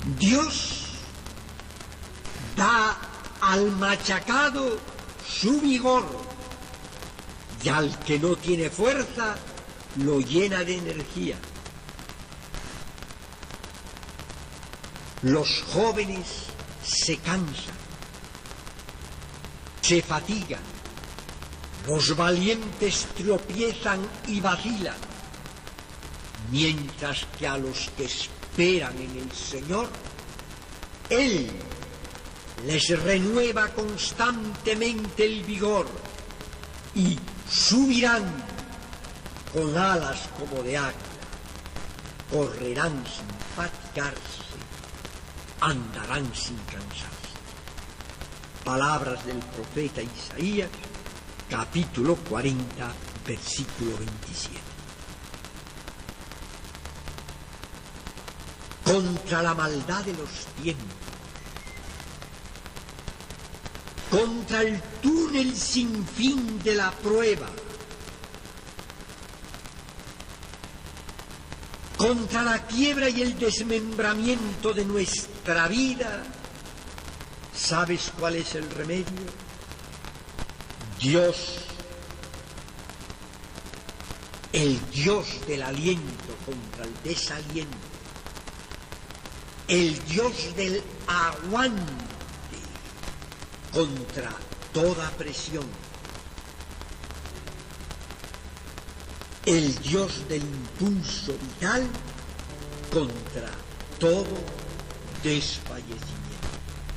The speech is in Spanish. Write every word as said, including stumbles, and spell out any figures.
Dios da al machacado su vigor y al que no tiene fuerza lo llena de energía. Los jóvenes se cansan, se fatigan, los valientes tropiezan y vacilan, mientras que a los que esperan en el Señor, Él les renueva constantemente el vigor y subirán con alas como de águila, correrán sin fatigarse, andarán sin cansarse. Palabras del profeta Isaías, capítulo cuarenta, versículo veintisiete. Contra la maldad de los tiempos, contra el túnel sin fin de la prueba, contra la quiebra y el desmembramiento de nuestra vida, ¿sabes cuál es el remedio? Dios, el Dios del aliento contra el desaliento, el Dios del aguante contra toda presión, el Dios del impulso vital contra todo desfallecimiento.